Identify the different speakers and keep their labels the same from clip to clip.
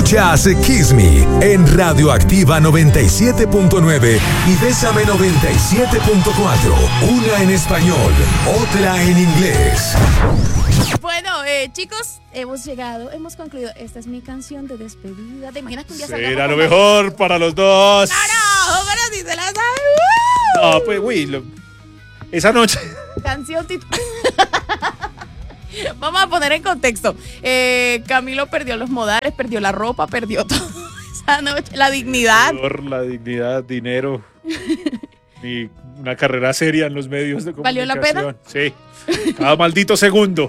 Speaker 1: Escuchas Kiss Me en Radioactiva 97.9 y Bésame 97.4. Una en español, otra en inglés.
Speaker 2: Bueno, chicos, hemos concluido. Esta es mi canción de despedida. ¿Te imaginas que un día salgamos?
Speaker 3: Será lo mejor para los dos.
Speaker 2: No, pero si se la sabe.
Speaker 3: No, pues, uy, esa noche.
Speaker 2: Canción titulada. Vamos a poner en contexto. Camilo perdió los modales, perdió la ropa, perdió todo esa noche, la dignidad.
Speaker 3: La dignidad, dinero y una carrera seria en los medios de
Speaker 2: ¿Valió
Speaker 3: comunicación.
Speaker 2: la pena?
Speaker 3: Sí, cada maldito segundo.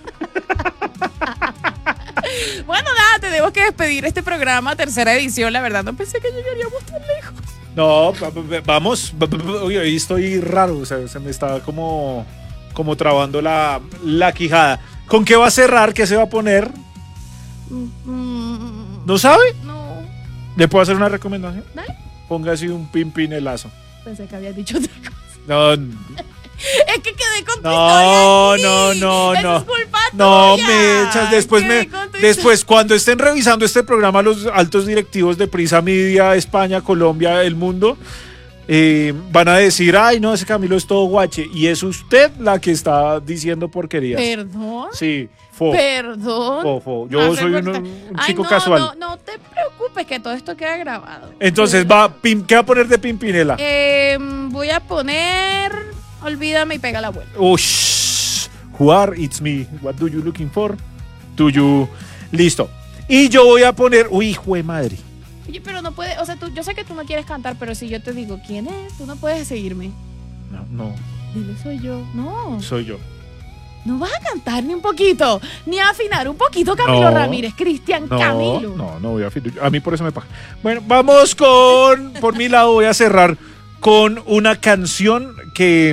Speaker 2: Bueno, nada, tenemos que despedir este programa, tercera edición. La verdad, no pensé que llegaríamos tan lejos.
Speaker 3: No, vamos. Hoy estoy raro, o sea, se me está como trabando la quijada. ¿Con qué va a cerrar? ¿Qué se va a poner? ¿No sabe?
Speaker 2: No.
Speaker 3: ¿Le puedo hacer una recomendación?
Speaker 2: Dale.
Speaker 3: Póngase un pimpinelazo.
Speaker 2: Pensé que habías dicho otra cosa.
Speaker 3: No.
Speaker 2: Es que quedé con tu
Speaker 3: No,
Speaker 2: historia aquí.
Speaker 3: no.
Speaker 2: Eso es culpa
Speaker 3: No,
Speaker 2: tuya.
Speaker 3: me echas. Después, cuando estén revisando este programa, los altos directivos de Prisa Media, España, Colombia, el mundo, van a decir, ay, no, ese Camilo es todo guache. Y es usted la que está diciendo porquerías.
Speaker 2: ¿Perdón?
Speaker 3: Sí,
Speaker 2: Perdón.
Speaker 3: Yo soy un chico casual.
Speaker 2: No te preocupes, que todo esto queda grabado.
Speaker 3: Entonces, ¿qué va a poner de Pimpinela?
Speaker 2: Voy a poner Olvídame y pega la vuelta.
Speaker 3: Who are, it's me. What do you looking for? Do you... Listo. Y yo voy a poner... Uy, hijo de madre.
Speaker 2: Oye, pero no puedes... O sea, yo sé que tú no quieres cantar, pero si yo te digo, ¿quién es? Tú no puedes seguirme.
Speaker 3: No.
Speaker 2: Dile, soy yo. No.
Speaker 3: Soy yo.
Speaker 2: No vas a cantar ni un poquito, ni a afinar un poquito, Camilo Ramírez, Cristian Camilo.
Speaker 3: No voy a afinar. A mí por eso me paga. Bueno, vamos por mi lado voy a cerrar con una canción que...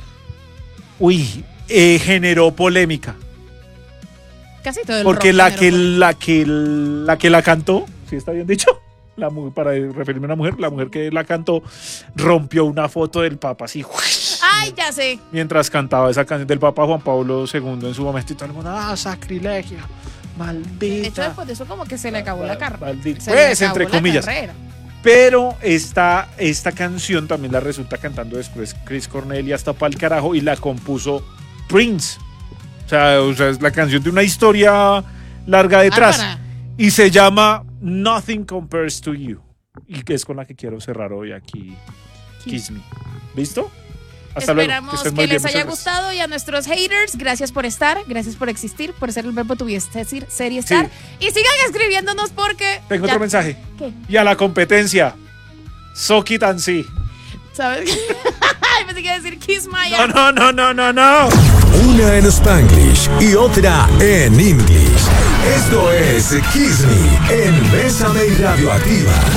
Speaker 3: generó polémica.
Speaker 2: Casi todo el
Speaker 3: porque
Speaker 2: rock
Speaker 3: la que la cantó, ¿sí está bien dicho? Para referirme a una mujer, la mujer que la cantó rompió una foto del Papa así.
Speaker 2: Ay, ya sé.
Speaker 3: Mientras cantaba esa canción del Papa Juan Pablo II en su momento y todo el mundo, sacrilegio, maldita.
Speaker 2: De hecho, después de eso como que se le acabó la carrera.
Speaker 3: Pues, entre comillas. Pero esta canción también la resulta cantando después Chris Cornell y hasta pa'l carajo, y la compuso Prince. O sea, es la canción de una historia larga detrás. Y se llama Nothing Compares to You. Y que es con la que quiero cerrar hoy aquí Kiss Me. ¿Listo? Hasta
Speaker 2: Esperamos
Speaker 3: luego.
Speaker 2: que les haya gustado, y a nuestros haters, gracias por estar, gracias por existir, por ser el verbo to be, es decir, ser y estar. Sí. Y sigan escribiéndonos porque...
Speaker 3: Tengo otro mensaje.
Speaker 2: ¿Qué?
Speaker 3: Y a la competencia, Soki Tansi.
Speaker 2: ¿Sabes? Pensé que iba a decir Kiss My
Speaker 3: Ass. No.
Speaker 1: Una en Spanglish y otra en English. Esto es Kiss Me en Bésame y Radioactiva.